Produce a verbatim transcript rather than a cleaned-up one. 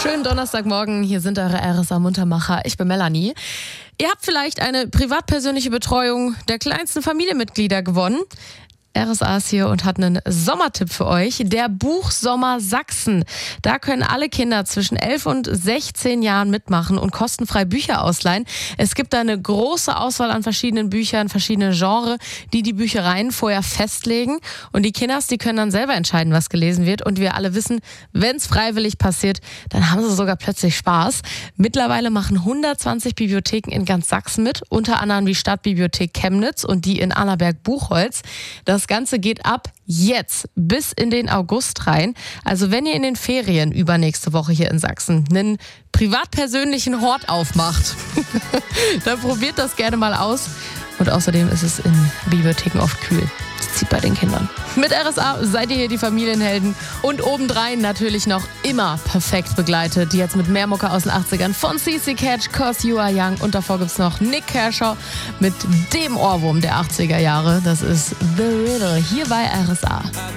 Schönen Donnerstagmorgen, hier sind eure R S A-Muntermacher. Ich bin Melanie. Ihr habt vielleicht eine privatpersönliche Betreuung der kleinsten Familienmitglieder gewonnen. R S A ist hier und hat einen Sommertipp für euch. Der Buchsommer Sachsen. Da können alle Kinder zwischen elf und sechzehn Jahren mitmachen und kostenfrei Bücher ausleihen. Es gibt da eine große Auswahl an verschiedenen Büchern, verschiedene Genres, die die Büchereien vorher festlegen. Und die Kinders, die können dann selber entscheiden, was gelesen wird. Und wir alle wissen, wenn es freiwillig passiert, dann haben sie sogar plötzlich Spaß. Mittlerweile machen hundertzwanzig Bibliotheken in ganz Sachsen mit, unter anderem die Stadtbibliothek Chemnitz und die in Annaberg-Buchholz. Das Ganze geht ab jetzt bis in den August rein. Also wenn ihr in den Ferien übernächste Woche hier in Sachsen einen privat-persönlichen Hort aufmacht, dann probiert das gerne mal aus. Und außerdem ist es in Bibliotheken oft kühl. Das zieht bei den Kindern. Mit R S A seid ihr hier die Familienhelden und obendrein natürlich noch immer perfekt begleitet. Jetzt mit mehr Mucke aus den achtzigern von C C Catch, Cause You Are Young. Und davor gibt's noch Nick Kershaw mit dem Ohrwurm der achtziger Jahre. Das ist The Riddle hier bei R S A.